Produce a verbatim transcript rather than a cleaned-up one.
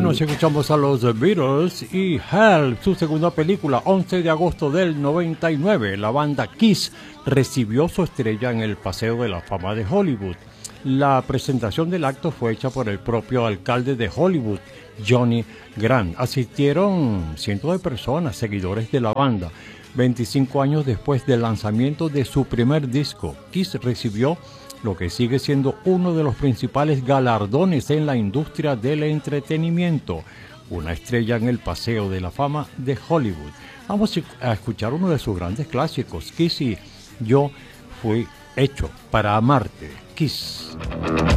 Bueno, escuchamos a los Beatles y Help, su segunda película, once de agosto del noventa y nueve. La banda Kiss recibió su estrella en el Paseo de la Fama de Hollywood. La presentación del acto fue hecha por el propio alcalde de Hollywood, Johnny Grant. Asistieron cientos de personas, seguidores de la banda. veinticinco años después del lanzamiento de su primer disco, Kiss recibió lo que sigue siendo uno de los principales galardones en la industria del entretenimiento, una estrella en el Paseo de la Fama de Hollywood. Vamos a escuchar uno de sus grandes clásicos, Kiss y Yo fui hecho para amarte, Kiss.